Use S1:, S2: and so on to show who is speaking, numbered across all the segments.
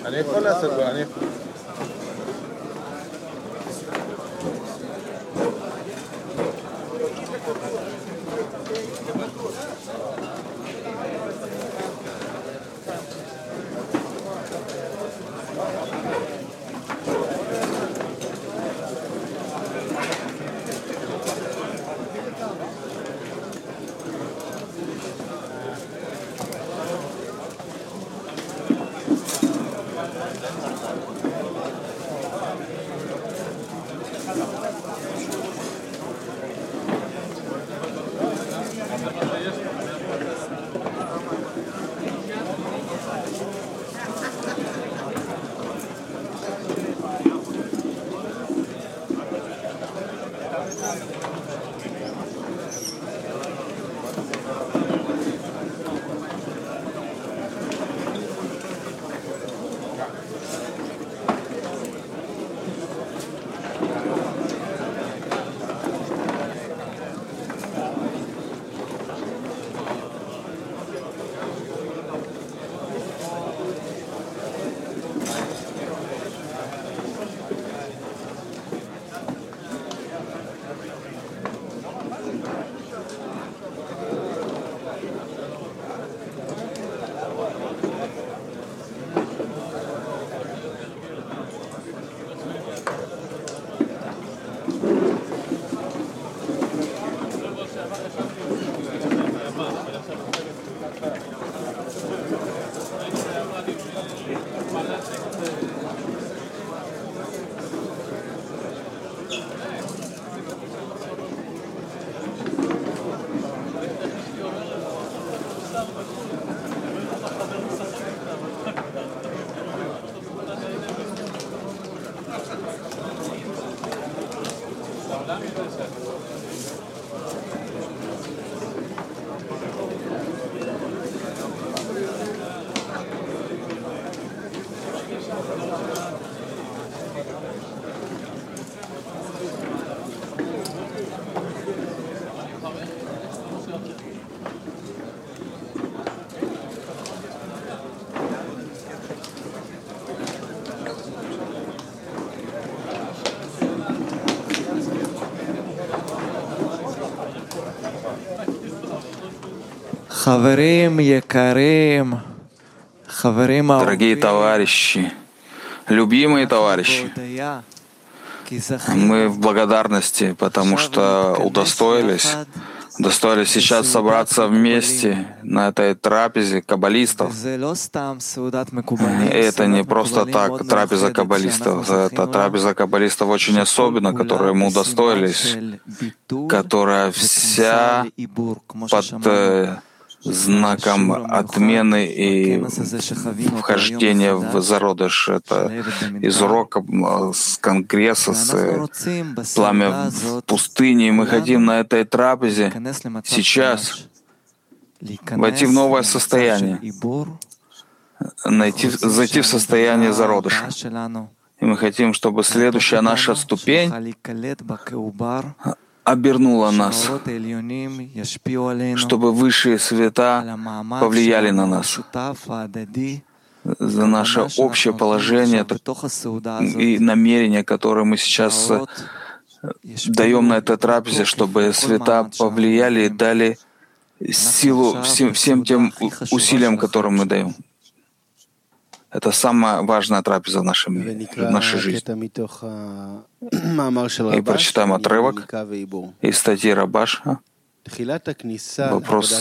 S1: אני יכול לעשות, אני...
S2: Дорогие товарищи, любимые товарищи, мы в благодарности, потому что удостоились сейчас собраться вместе на этой трапезе каббалистов. И это не просто так трапеза каббалистов, это трапеза каббалистов очень особенно, которой мы удостоились, которая вся под знаком отмены и вхождения в зародыш. Это из урока с конгресса, с пламя в пустыне. И мы хотим на этой трапезе сейчас войти в новое состояние, зайти в состояние зародыша. И мы хотим, чтобы следующая наша ступень обернула нас, чтобы высшие света повлияли на нас, за наше общее положение и намерение, которое мы сейчас даем на этой трапезе, чтобы света повлияли и дали силу всем тем усилиям, которые мы даем. Это самая важная трапеза в нашей жизни. И прочитаем отрывок из статьи Рабаша. Вопрос.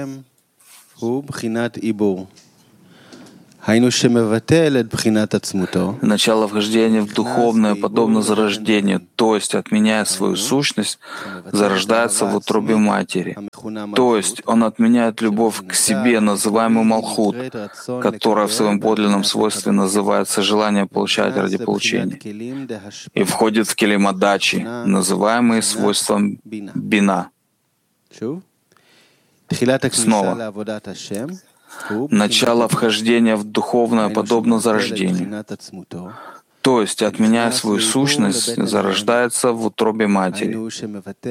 S2: Начало вхождения в духовное подобно зарождению, то есть, отменяя свою сущность, зарождается в утробе матери. То есть он отменяет любовь к себе, называемую Малхут, которая в своем подлинном свойстве называется желание получать ради получения, и входит в келим отдачи, называемые свойством бина. Снова. Начало вхождения в духовное подобно зарождению. То есть, отменяя свою сущность, зарождается в утробе матери.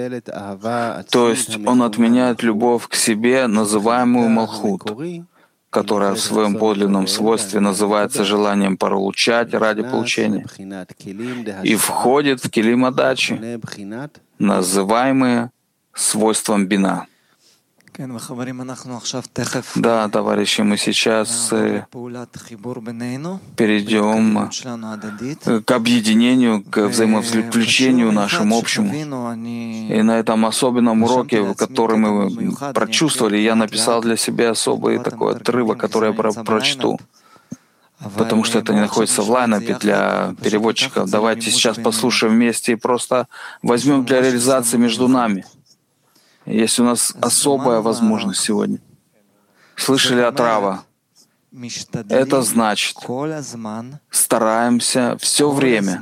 S2: То есть он отменяет любовь к себе, называемую Малхут, которое в своем подлинном свойстве называется желанием получать ради получения, и входит в килим адачи, называемые свойством бина. Да, товарищи, мы сейчас перейдем к объединению, к взаимовключению нашему общему. И на этом особенном уроке, который мы прочувствовали, я написал для себя особый такой отрывок, который я прочту, потому что это не находится в лайнапе для переводчиков. Давайте сейчас послушаем вместе и просто возьмем для реализации между нами. Есть у нас особая возможность сегодня. Слышали от Рава? Это значит, стараемся все время,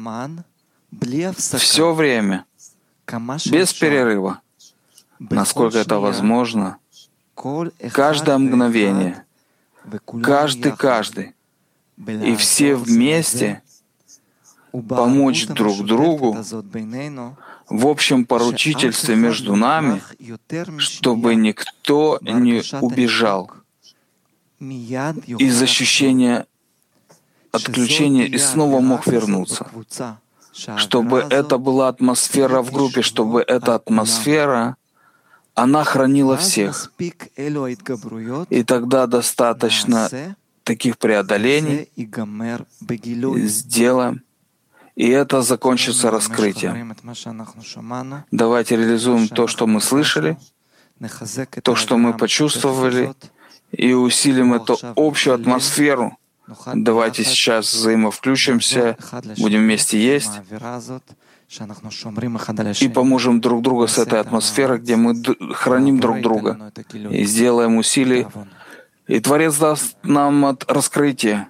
S2: без перерыва, насколько это возможно, каждое мгновение, каждый, и все вместе помочь друг другу в общем поручительстве между нами, чтобы никто не убежал из ощущения отключения и снова мог вернуться. Чтобы это была атмосфера в группе, чтобы эта атмосфера, она хранила всех. И тогда достаточно таких преодолений сделаем, и это закончится раскрытием. Давайте реализуем то, что мы слышали, то, что мы почувствовали, и усилим эту общую атмосферу. Давайте сейчас взаимовключимся, будем вместе есть и поможем друг другу с этой атмосферой, где мы храним друг друга и сделаем усилия. И Творец даст нам раскрытие.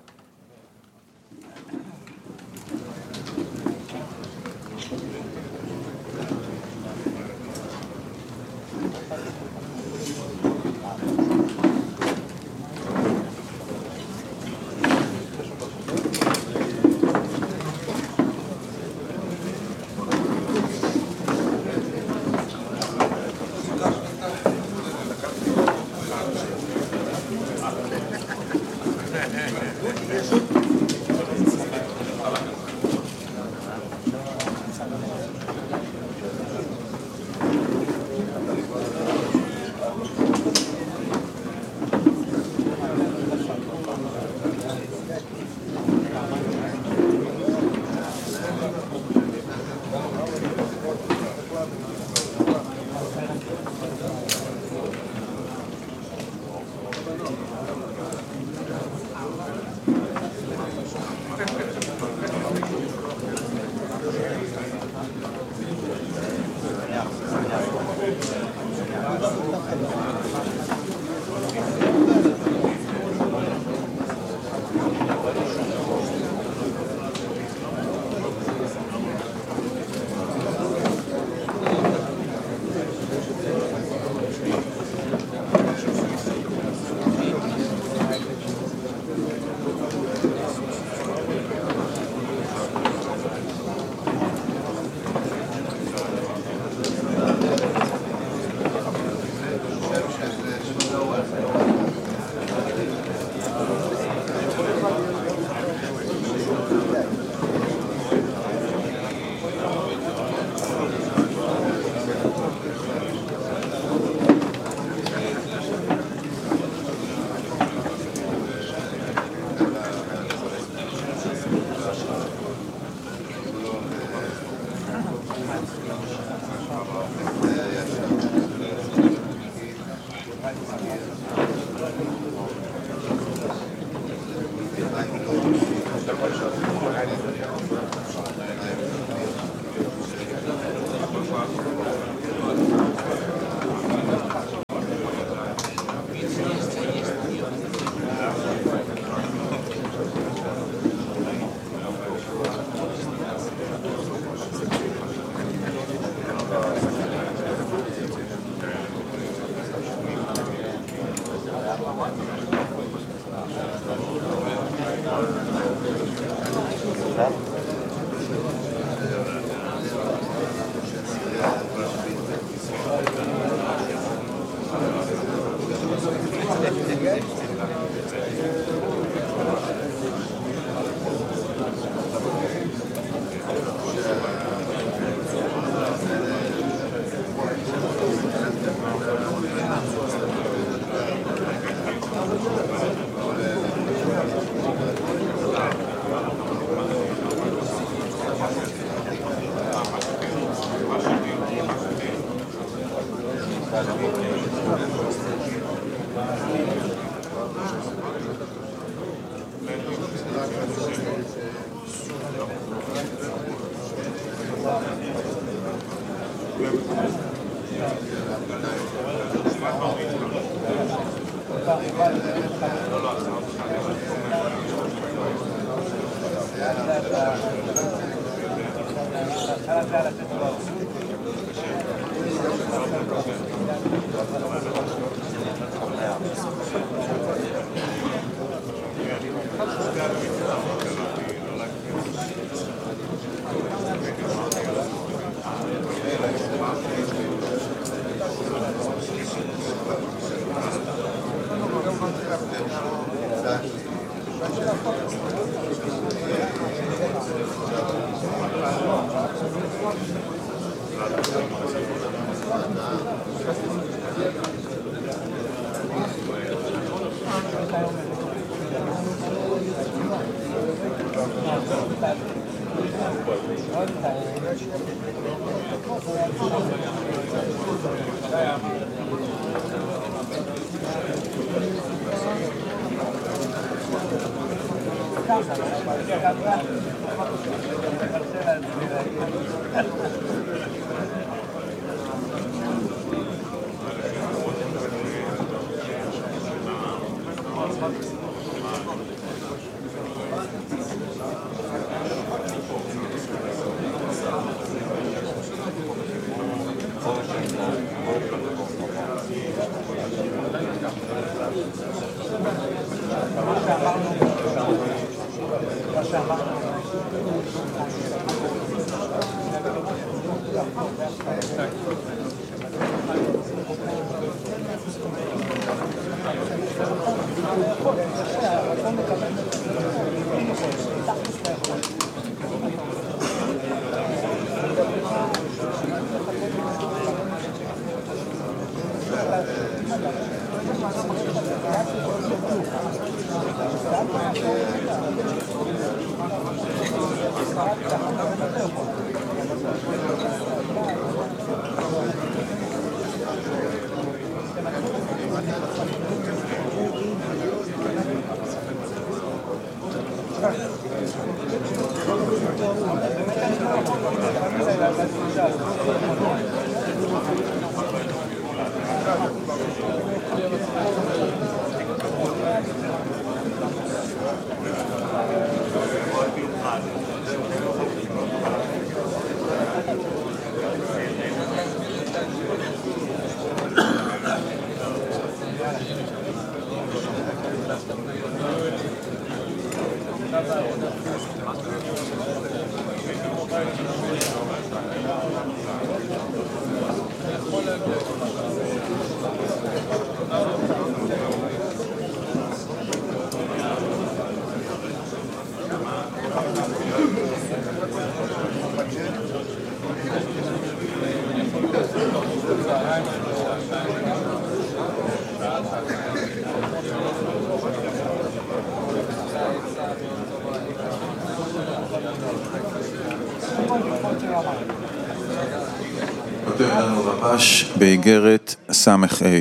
S1: באיגרת סמך A.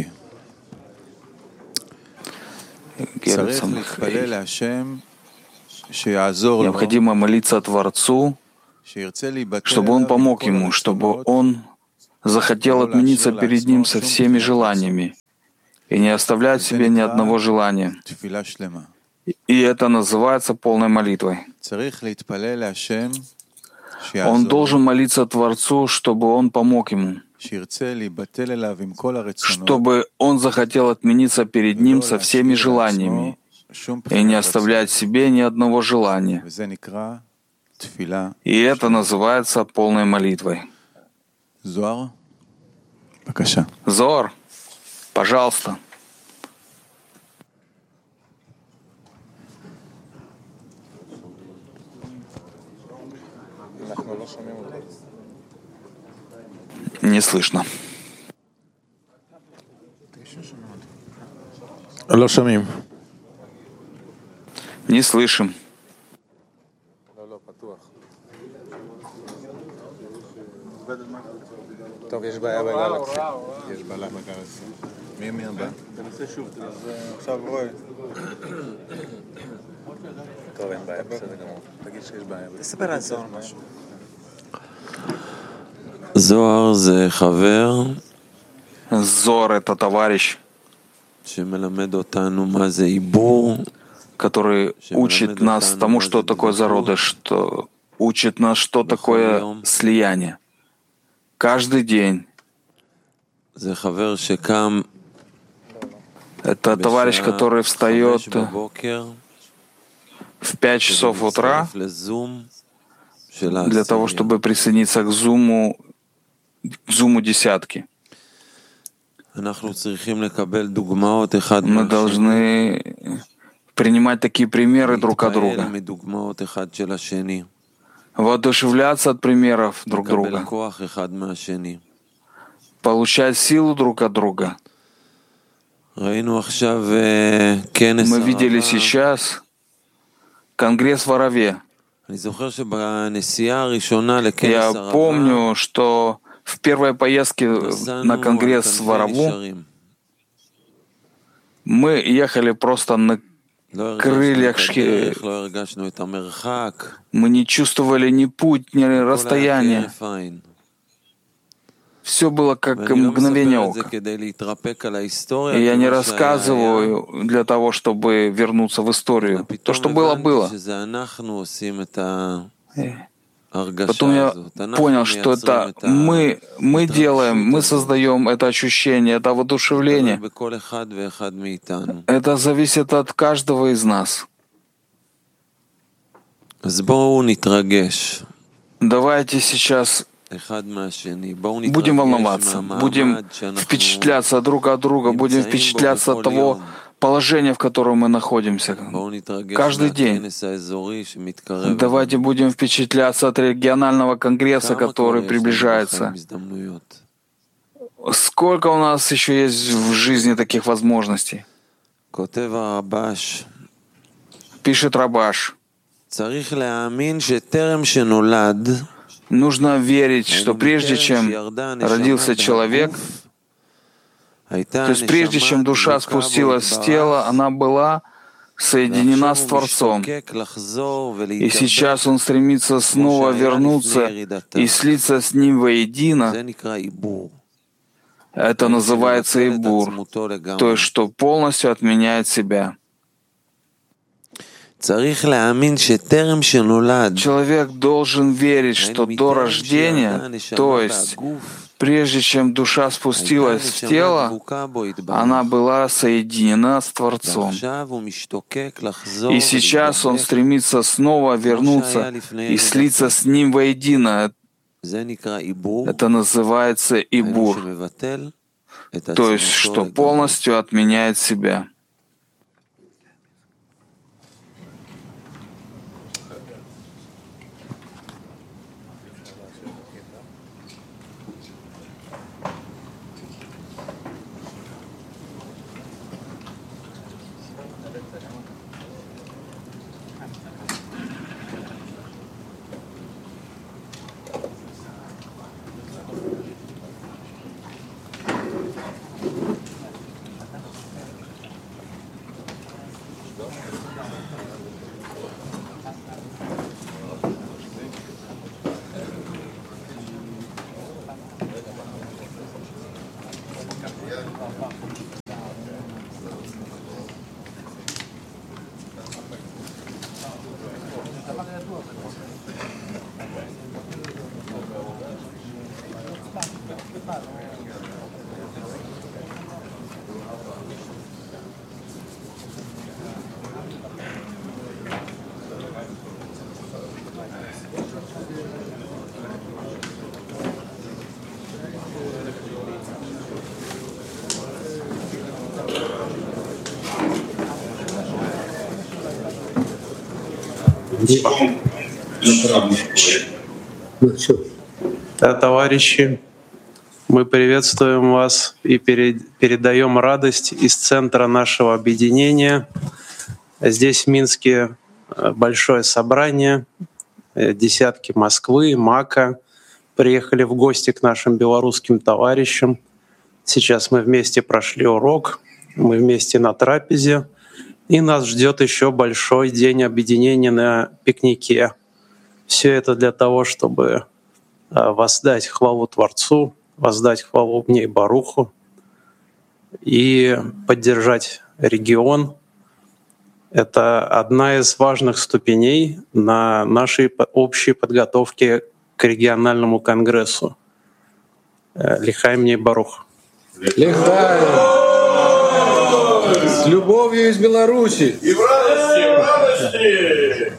S1: צריך להתפלל להשם שיעזור לו,
S2: необходимо молиться Творцу, чтобы Он помог ему, чтобы он захотел отмениться перед ним со всеми желаниями и не оставлять себе ни одного желания. И это называется полной молитвой. Он должен молиться Творцу, чтобы Он помог ему, чтобы он захотел отмениться перед ним со всеми желаниями и не оставлять себе ни одного желания. И это называется полной молитвой. Зоар, пожалуйста. Не слышно. Не слышим.
S3: טוב, יש בעיה בגלקסי. יש בעיה בגלקסי. מי הבא? תנסה שוב, עכשיו רואה. טוב, אין בעיה, בסדר גמור. תגיד שיש בעיה. תספר על זוהר משהו.
S4: זוהר זה חבר.
S2: Зор — это товарищ,
S4: שמלמד אותנו מה זה עיבור.
S2: который учит нас тому, что такое зародыш, что учит нас, что такое слияние. Каждый день. Это товарищ, который встает в 5 часов утра для того, чтобы присоединиться к зуму десятки. Мы должны принимать такие примеры друг от друга, воодушевляться от примеров друг друга, получать силу друг от друга. Мы видели сейчас конгресс в Араве. Я помню, что в первой поездке на конгресс в Араву мы ехали просто на крыльях шхи. Мы не чувствовали ни путь, ни расстояние. Все было как мгновение ока. И я не рассказываю для того, чтобы вернуться в историю. То, что было, было. Потом я понял, что это мы делаем, мы создаем это ощущение, это воодушевление. Это зависит от каждого из нас. Давайте сейчас будем волноваться, будем впечатляться друг от друга, будем впечатляться от того положения, в котором мы находимся каждый день. Давайте будем впечатляться от регионального конгресса, который приближается. Сколько у нас еще есть в жизни таких возможностей? Пишет Рабаш. Нужно верить, что прежде чем родился человек, то есть прежде чем душа спустилась с тела, она была соединена с Творцом. И сейчас он стремится снова вернуться и слиться с Ним воедино. Это называется Ибур, то есть что полностью отменяет себя. Человек должен верить, что до рождения, то есть прежде чем душа спустилась в тело, она была соединена с Творцом. И сейчас он стремится снова вернуться и слиться с Ним воедино. Это называется Ибур, то есть что полностью отменяет себя.
S5: Да, товарищи, мы приветствуем вас и передаем радость из центра нашего объединения. Здесь в Минске большое собрание, десятки Москвы, МАКа приехали в гости к нашим белорусским товарищам. Сейчас мы вместе прошли урок, мы вместе на трапезе, и нас ждет еще большой день объединения на пикнике. Все это для того, чтобы воздать хвалу Творцу, воздать хвалу Бней Баруху и поддержать регион Это одна из важных ступеней на нашей общей подготовке к региональному конгрессу. Лихаим ней Барух.
S6: Лихаим! С любовью из Беларуси! И в радости, в радости!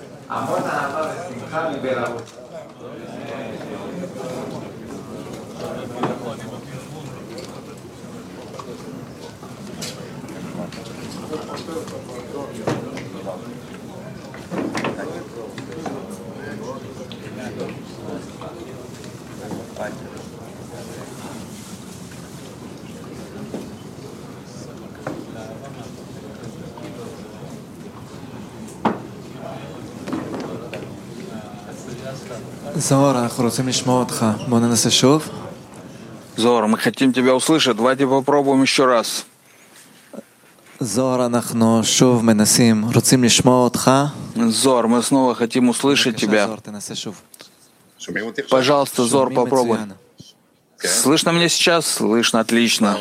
S7: זוהר, אנחנו רוצים לשמוע אותך. בוא ננסה שוב.
S2: Зор, мы хотим тебя услышать. Давайте попробуем еще раз.
S7: זוהר, אנחנו שוב מנסים, רוצים לשמוע אותך.
S2: Зор, мы снова хотим услышать тебя.
S7: זוהר, תנסה שוב.
S2: Пожалуйста, Зор, попробуй. Слышно меня сейчас? Слышно, отлично.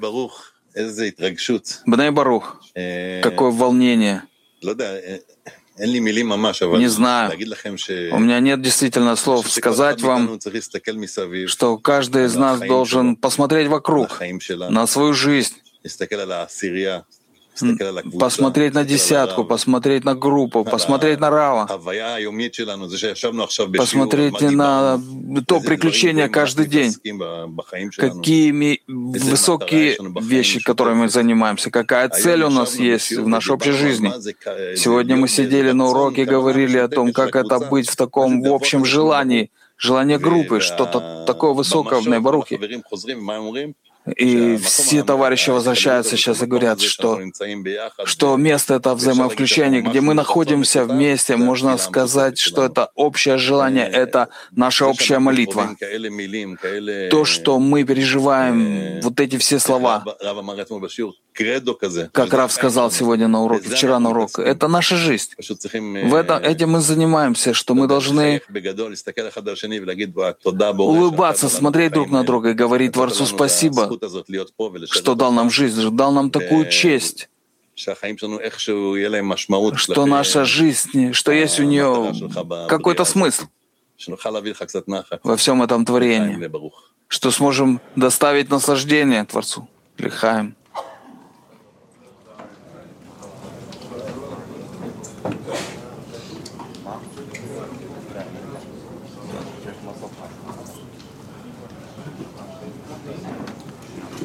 S2: Бней Барух, какое волнение. Не знаю. У меня нет действительно слов сказать вам, что каждый из нас должен посмотреть вокруг, на свою жизнь, посмотреть на десятку, посмотреть на группу, посмотреть на Рава, посмотреть на то приключение каждый день, какие высокие вещи, которыми мы занимаемся, какая цель у нас есть в нашей общей жизни. Сегодня мы сидели на уроке и говорили о том, как это быть в таком общем желании, желание группы, что-то такое высокое в Нейбарухе. И все товарищи возвращаются сейчас и говорят, что место — это взаимовключение, где мы находимся вместе, можно сказать, что это общее желание, это наша общая молитва. То, что мы переживаем, вот эти все слова, как Рав сказал сегодня на уроке, вчера на уроке, это наша жизнь. Этим мы занимаемся, что мы должны улыбаться, смотреть друг на друга и говорить Творцу спасибо, что дал нам жизнь, дал нам такую честь, что наша жизнь, что есть у нее какой-то смысл во всем этом творении, что сможем доставить наслаждение Творцу. Лихаим.